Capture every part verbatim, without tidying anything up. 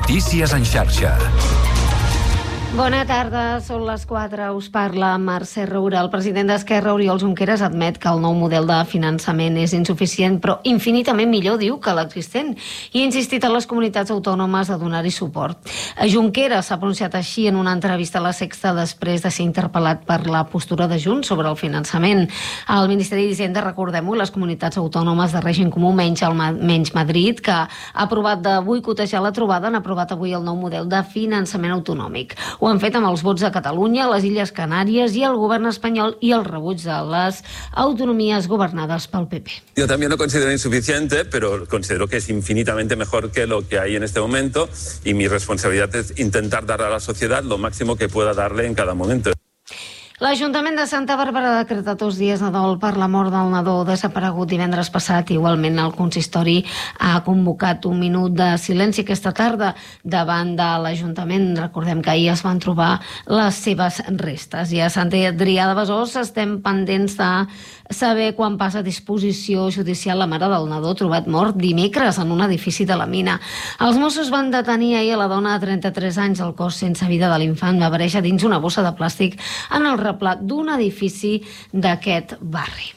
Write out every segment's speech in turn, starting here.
Notícies en xarxa. Bona tarda, són les quatre. Us parla Mercè Roura. El president d'Esquerra, Oriol Junqueras, admet que el nou model de finançament és insuficient, però infinitament millor, diu, que l'existent, i ha insistit a les comunitats autònomes a donar-hi suport. Junqueras s'ha pronunciat així en una entrevista a La Sexta després de ser interpel·lat per la postura de Junts sobre el finançament. El Ministeri d'Hisenda, recordem-ho, les comunitats autònomes de règim comú, menys, el, menys Madrid, que ha aprovat de boicotejar la trobada, han aprovat avui el nou model de finançament autonòmic. Ho han fet amb els vots de Catalunya, les Illes Canàries i el govern espanyol i el rebuig de les autonomies governades pel P P. Yo también lo considero insuficiente, pero considero que es infinitamente mejor que lo que hay en este momento y mi responsabilidad es intentar dar a la sociedad lo máximo que pueda darle en cada momento. L'Ajuntament de Santa Bàrbara ha decretat dos dies de dol per la mort del nadó desaparegut divendres passat. Igualment, el consistori ha convocat un minut de silenci aquesta tarda davant de l'Ajuntament. Recordem que ahir es van trobar les seves restes. I a Sant Adrià de Besòs estem pendents de saber quan passa a disposició judicial la mare del nadó trobat mort dimecres en un edifici de la mina. Els Mossos van detenir ahir a la dona de trenta-tres anys. El cos sense vida de l'infant va aparèixer dins una bossa de plàstic en el replat d'un edifici d'aquest barri.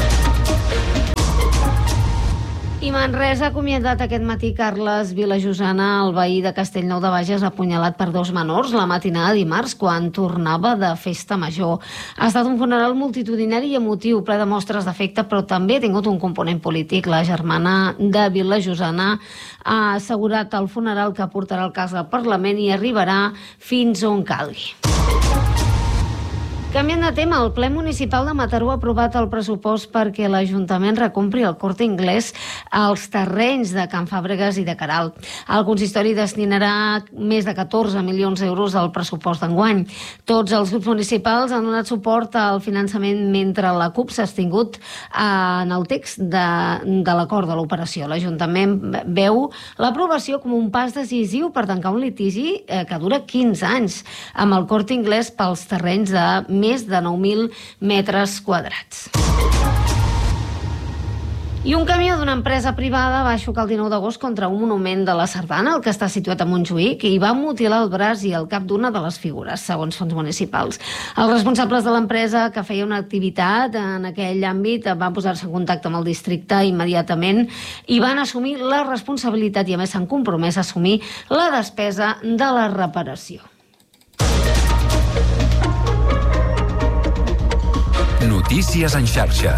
I Manresa ha acomiadat aquest matí Carles Vilajosana, el veí de Castellnou de Bages, apunyalat per dos menors la matinada de dimarts quan tornava de festa major. Ha estat un funeral multitudinari i emotiu, ple de mostres d'afecte, però també ha tingut un component polític. La germana de Vilajosana ha assegurat al funeral que portarà el cas al Parlament i arribarà fins on calgui. Canviant de tema, el ple municipal de Mataró ha aprovat el pressupost perquè l'Ajuntament recompri el Corte Inglés als terrenys de Can Fàbregas i de Queralt. El consistori destinarà més de catorze milions d'euros al pressupost d'enguany. Tots els grups municipals han donat suport al finançament mentre la CUP s'ha abstingut en el text de, de l'acord de l'operació. L'Ajuntament veu l'aprovació com un pas decisiu per tancar un litigi que dura quinze anys amb el Corte Inglés pels terrenys de més de nou mil metres quadrats. I un camió d'una empresa privada va xocar el dinou d'agost contra un monument de la Sardana, el que està situat a Montjuïc, i va mutilar el braç i el cap d'una de les figures, segons fons municipals. Els responsables de l'empresa, que feia una activitat en aquell àmbit, van posar-se en contacte amb el districte immediatament i van assumir la responsabilitat i, a més, s'han compromès a assumir la despesa de la reparació. Notícies en xarxa.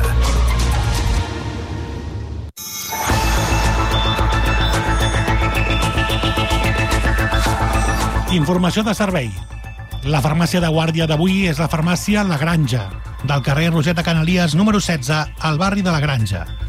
Informació de servei. La farmàcia de guàrdia d'avui és la farmàcia La Granja, del carrer Roseta Canalies número setze, al barri de La Granja.